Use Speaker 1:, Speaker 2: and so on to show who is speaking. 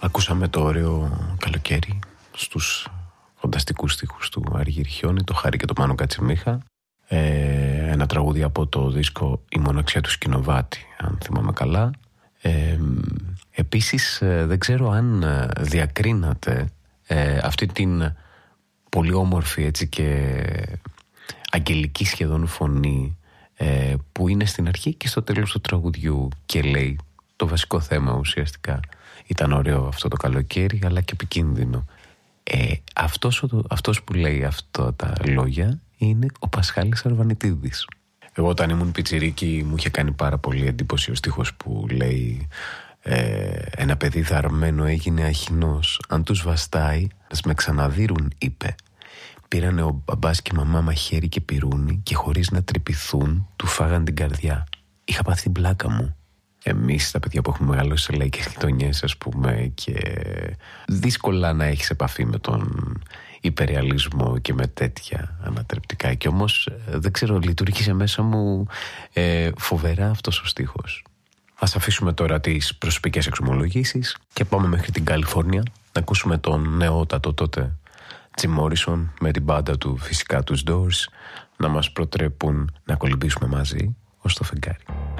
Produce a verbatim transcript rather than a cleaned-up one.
Speaker 1: Ακούσαμε το ωραίο καλοκαίρι στους φανταστικούς στίχους του Αργυριχιώνη, το Χάρη και το Μάνο Κατσιμίχα. Ε, ένα τραγούδι από το δίσκο «Η μοναξιά του Σκηνοβάτη», αν θυμάμαι καλά. Ε, επίσης δεν ξέρω αν διακρίνατε ε, αυτή την πολύ όμορφη έτσι και αγγελική σχεδόν φωνή ε, που είναι στην αρχή και στο τέλος του τραγουδιού και λέει το βασικό θέμα ουσιαστικά. Ήταν ωραίο αυτό το καλοκαίρι, αλλά και επικίνδυνο. Ε, αυτός, ο, αυτός που λέει αυτά τα λόγια είναι ο Πασχάλης Αρβανιτίδης. Εγώ όταν ήμουν πιτσιρίκι μου είχε κάνει πάρα πολύ εντύπωση ο στίχος που λέει ε, «Ένα παιδί δαρμένο έγινε αχινός, αν τους βαστάει ας με ξαναδύρουν», είπε. Πήρανε ο μπαμπάς και η μαμά μαχαίρι και πυρούνι και χωρίς να τρυπηθούν του φάγαν την καρδιά. Είχα πάθει την πλάκα μου. Εμείς τα παιδιά που έχουμε μεγαλώσει σε λαϊκές γειτονιές, ας πούμε, και δύσκολα να έχεις επαφή με τον υπερρεαλισμό και με τέτοια ανατρεπτικά. Και όμως δεν ξέρω, λειτουργήσε μέσα μου ε, φοβερά αυτός ο στίχος. Ας αφήσουμε τώρα τις προσωπικές εξομολογήσεις και πάμε μέχρι την Καλιφόρνια να ακούσουμε τον νεότατο τότε Τζιμ Μόρισον με την μπάντα του, φυσικά τους Doors, να μας προτρέπουν να κολυμπήσουμε μαζί ως το φεγγάρι.